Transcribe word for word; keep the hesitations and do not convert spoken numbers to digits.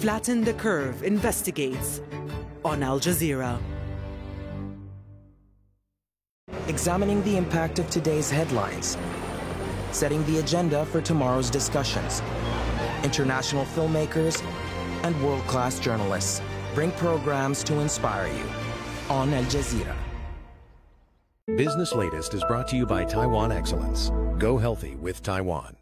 Flatten the Curve investigates on Al Jazeera. Examining the impact of today's headlines, setting the agenda for tomorrow's discussions. International filmmakers and world-class journalists bring programs to inspire you on Al Jazeera. Business Latest is brought to you by Taiwan Excellence. Go healthy with Taiwan.